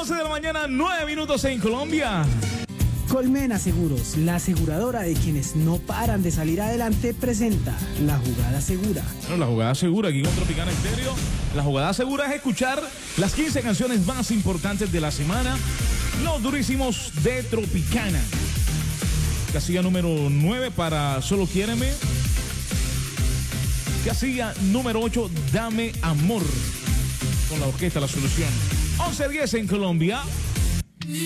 12 de la mañana, 9 minutos en Colombia. Colmena Seguros, la aseguradora de quienes no paran de salir adelante, presenta La Jugada Segura. Bueno, la jugada segura aquí con Tropicana Estéreo. La jugada segura es escuchar las 15 canciones más importantes de la semana. Los durísimos de Tropicana. Casilla número 9 para Solo Quiéreme. Casilla número 8, Dame Amor. Con la orquesta La Solución. 11:10 en Colombia.